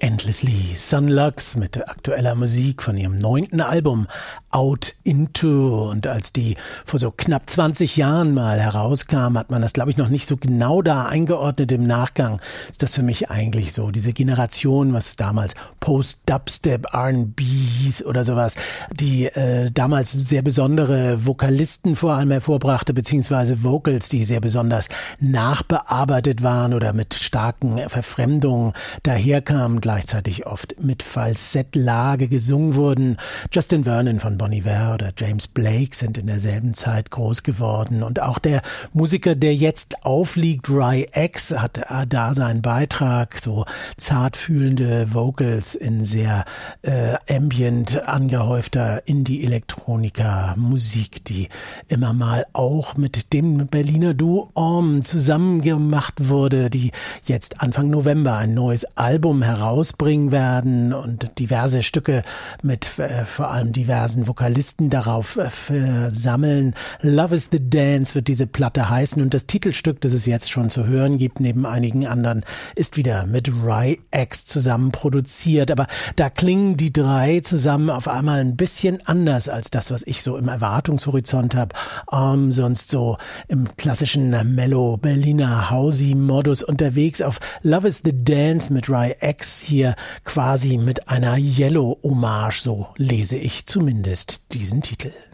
Endlessly Sunlux mit aktueller Musik von ihrem 9. Album Out Into. Und als die vor so knapp 20 Jahren mal herauskam, hat man das, glaube ich, noch nicht so genau da eingeordnet. Im Nachgang ist das für mich eigentlich so diese Generation, was damals Post-Dubstep, R&B hieß oder sowas, die damals sehr besondere Vokalisten vor allem hervorbrachte, beziehungsweise Vocals, die sehr besonders nachbearbeitet waren oder mit starken Verfremdungen daherkamen, gleichzeitig oft mit Falsettlage gesungen wurden. Justin Vernon von Bon Iver oder James Blake sind in derselben Zeit groß geworden. Und auch der Musiker, der jetzt aufliegt, Ry X, hat da seinen Beitrag, so zartfühlende Vocals in sehr ambient angehäufter Indie-Elektronika-Musik, die immer mal auch mit dem Berliner Duo Orm zusammen gemacht wurde, die jetzt Anfang November ein neues Album herausbringen werden und diverse Stücke mit vor allem diversen Vokalisten darauf sammeln. Love is the Dance wird diese Platte heißen und das Titelstück, das es jetzt schon zu hören gibt, neben einigen anderen, ist wieder mit Ry X zusammen produziert. Aber da klingen die drei zusammen auf einmal ein bisschen anders als das, was ich so im Erwartungshorizont habe. Sonst so im klassischen Mellow Berliner Housey-Modus unterwegs. Auf Love is the Dance mit Ry X hier quasi mit einer Yellow-Hommage, so lese ich zumindest diesen Titel.